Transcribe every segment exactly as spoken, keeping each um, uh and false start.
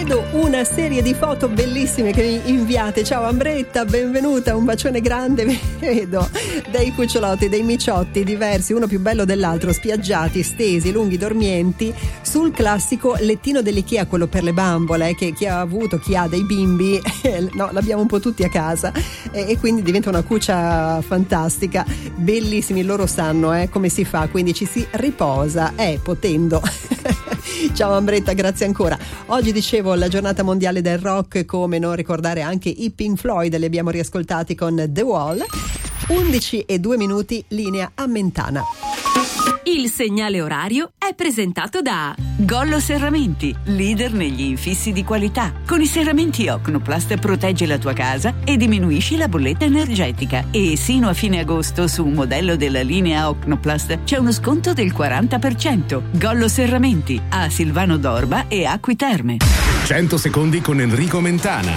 vedo una serie di foto bellissime che mi inviate. Ciao Ambretta, benvenuta, un bacione grande. Vedo dei cucciolotti, dei miciotti diversi, uno più bello dell'altro, spiaggiati, stesi, lunghi, dormienti sul classico lettino dell'Ikea, quello per le bambole, che chi ha avuto, chi ha dei bimbi, no, l'abbiamo un po' tutti a casa, e quindi diventa una cuccia fantastica. Bellissimi, loro sanno eh, come si fa, quindi ci si riposa, eh, potendo. Ciao Ambretta, grazie ancora. Oggi dicevo la giornata mondiale del rock, come non ricordare anche i Pink Floyd, li abbiamo riascoltati con The Wall. undici e due minuti, linea a Mentana. Il segnale orario è presentato da Gollo Serramenti, leader negli infissi di qualità. Con i serramenti Ocnoplast proteggi la tua casa e diminuisci la bolletta energetica. E sino a fine agosto su un modello della linea Ocnoplast c'è uno sconto del quaranta per cento. Gollo Serramenti, a Silvano d'Orba e Acqui Terme. cento secondi con Enrico Mentana.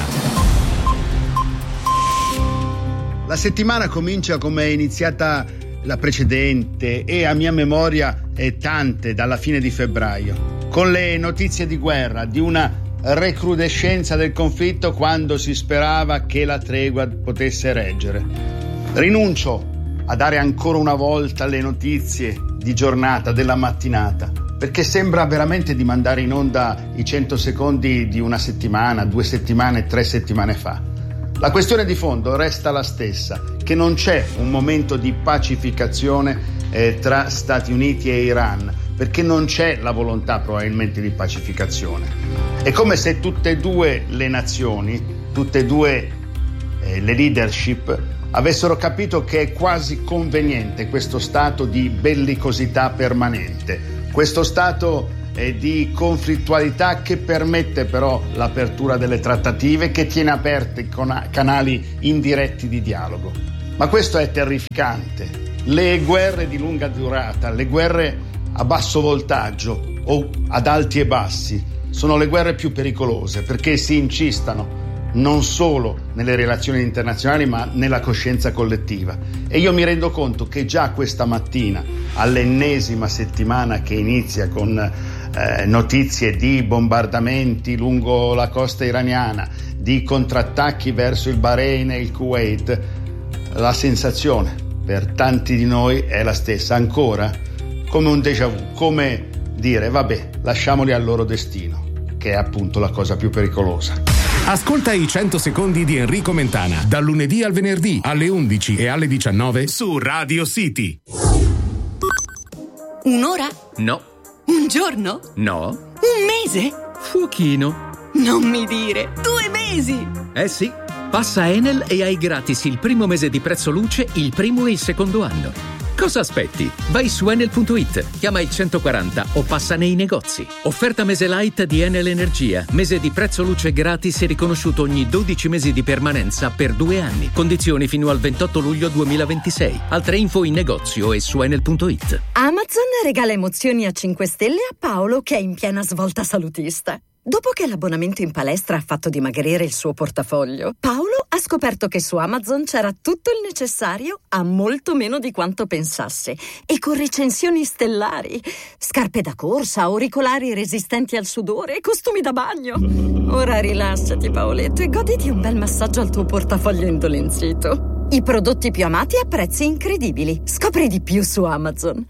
La settimana comincia come è iniziata la precedente e a mia memoria è tante dalla fine di febbraio, con le notizie di guerra, di una recrudescenza del conflitto quando si sperava che la tregua potesse reggere. Rinuncio a dare ancora una volta le notizie di giornata, della mattinata, perché sembra veramente di mandare in onda i cento secondi di una settimana, due settimane, tre settimane fa. La questione di fondo resta la stessa, che non c'è un momento di pacificazione eh, tra Stati Uniti e Iran, perché non c'è la volontà probabilmente di pacificazione. È come se tutte e due le nazioni, tutte e due eh, le leadership avessero capito che è quasi conveniente questo stato di bellicosità permanente, questo stato e di conflittualità che permette però l'apertura delle trattative, che tiene aperti con canali indiretti di dialogo. Ma questo è terrificante. Le guerre di lunga durata, le guerre a basso voltaggio o ad alti e bassi, sono le guerre più pericolose, perché si incistano non solo nelle relazioni internazionali ma nella coscienza collettiva. E io mi rendo conto che già questa mattina, all'ennesima settimana che inizia con Eh, notizie di bombardamenti lungo la costa iraniana, di contrattacchi verso il Bahrain e il Kuwait, la sensazione per tanti di noi è la stessa, ancora come un déjà vu, come dire vabbè, lasciamoli al loro destino, che è appunto la cosa più pericolosa. Ascolta i cento secondi di Enrico Mentana dal lunedì al venerdì alle undici e alle diciannove su Radio City. Un'ora? No. Un giorno? No. Un mese? Fuochino. Non mi dire, due mesi! Eh sì, passa Enel e hai gratis il primo mese di prezzo luce, il primo e il secondo anno. Cosa aspetti? Vai su enel punto it, chiama il centoquaranta o passa nei negozi. Offerta mese light di Enel Energia, mese di prezzo luce gratis e riconosciuto ogni dodici mesi di permanenza per due anni. Condizioni fino al ventotto luglio duemilaventisei. Altre info in negozio e su enel punto it. Amazon regala emozioni a cinque stelle a Paolo, che è in piena svolta salutista. Dopo che l'abbonamento in palestra ha fatto dimagrire il suo portafoglio, Paolo ha scoperto che su Amazon c'era tutto il necessario a molto meno di quanto pensasse, e con recensioni stellari: scarpe da corsa, auricolari resistenti al sudore, costumi da bagno. Ora rilassati, Paoletto, e goditi un bel massaggio al tuo portafoglio indolenzito. I prodotti più amati a prezzi incredibili. Scopri di più su Amazon.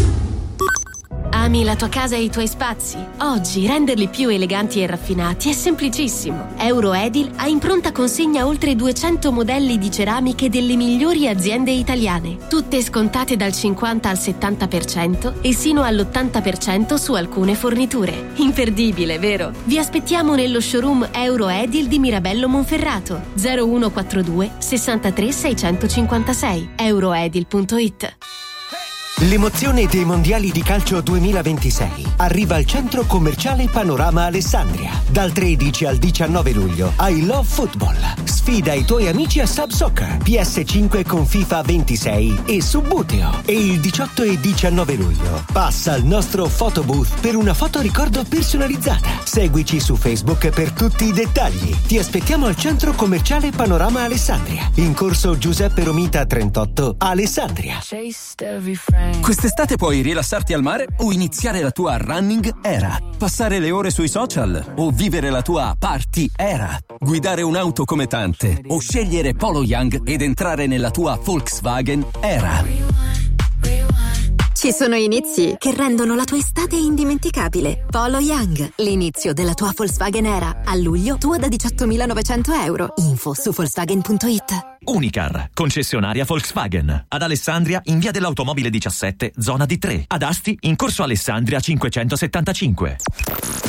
Ami la tua casa e i tuoi spazi? Oggi renderli più eleganti e raffinati è semplicissimo. Euroedil ha in pronta consegna oltre duecento modelli di ceramiche delle migliori aziende italiane, tutte scontate dal cinquanta al settanta per cento e sino all'ottanta per cento su alcune forniture. Imperdibile, vero? Vi aspettiamo nello showroom Euroedil di Mirabello Monferrato, zero uno quarantadue sessantatré seicentocinquantasei, euroedil punto it. L'emozione dei mondiali di calcio duemilaventisei arriva al centro commerciale Panorama Alessandria. Dal tredici al diciannove luglio I Love Football. Sfida i tuoi amici a Sub Soccer, P S cinque con FIFA ventisei e Subbuteo. E il diciotto e diciannove luglio passa al nostro photobooth per una foto ricordo personalizzata. Seguici su Facebook per tutti i dettagli. Ti aspettiamo al centro commerciale Panorama Alessandria, in corso Giuseppe Romita trentotto, Alessandria. Chased every friend Quest'estate puoi rilassarti al mare o iniziare la tua running era. Passare le ore sui social o vivere la tua party era. Guidare un'auto come tante o scegliere Polo Young ed entrare nella tua Volkswagen era. Ci sono inizi che rendono la tua estate indimenticabile. Polo Young, l'inizio della tua Volkswagen Era. A luglio, tua da diciottomilanovecento euro. Info su Volkswagen punto it. Unicar, concessionaria Volkswagen. Ad Alessandria, in via dell'Automobile diciassette, zona D tre. Ad Asti, in corso Alessandria cinquecentosettantacinque.